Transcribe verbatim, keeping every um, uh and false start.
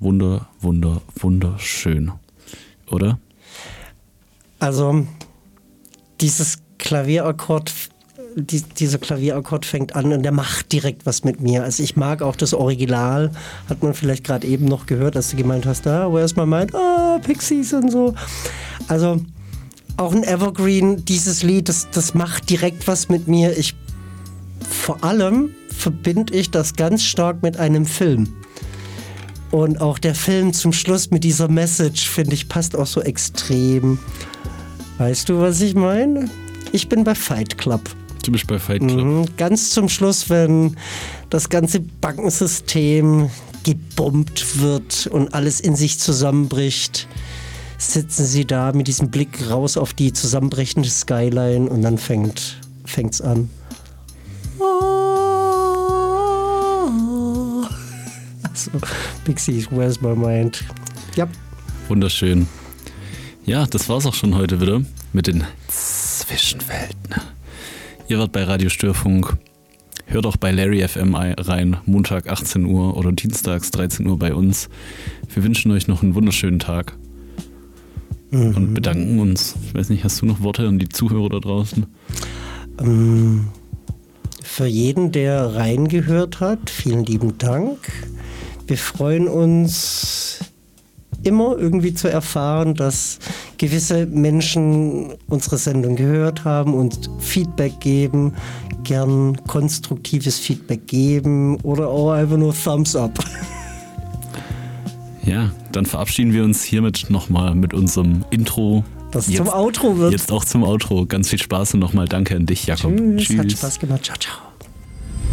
wunder, wunder, wunderschön. Oder? Also, dieses Klavierakkord, die, dieser Klavierakkord fängt an und der macht direkt was mit mir. Also ich mag auch das Original, hat man vielleicht gerade eben noch gehört, als du gemeint hast, ah, Where's My Mind, ah, Pixies und so. Also auch ein Evergreen, dieses Lied, das, das macht direkt was mit mir. Ich, vor allem verbinde ich das ganz stark mit einem Film. Und auch der Film zum Schluss mit dieser Message, finde ich, passt auch so extrem. Weißt du, was ich meine? Ich bin bei Fight Club. Du bist bei Fight Club. Mhm, ganz zum Schluss, wenn das ganze Bankensystem gebombt wird und alles in sich zusammenbricht, sitzen sie da mit diesem Blick raus auf die zusammenbrechende Skyline und dann fängt fängt's an. So, Pixies, Where's My Mind? Ja. Wunderschön. Ja, das war's auch schon heute wieder mit den Zwischenwelten. Ihr wart bei Radio Störfunk. Hört auch bei Larry F M rein, Montag achtzehn Uhr oder dienstags dreizehn Uhr bei uns. Wir wünschen euch noch einen wunderschönen Tag mhm. und bedanken uns. Ich weiß nicht, hast du noch Worte an die Zuhörer da draußen? Ähm, für jeden, der reingehört hat, vielen lieben Dank. Wir freuen uns immer irgendwie zu erfahren, dass gewisse Menschen unsere Sendung gehört haben und Feedback geben, gern konstruktives Feedback geben oder auch einfach nur Thumbs up. Ja, dann verabschieden wir uns hiermit nochmal mit unserem Intro. Das jetzt, zum Outro wird. Jetzt auch zum Outro. Ganz viel Spaß und nochmal danke an dich, Jakob. Tschüss, Tschüss. Hat Spaß gemacht. Ciao, ciao.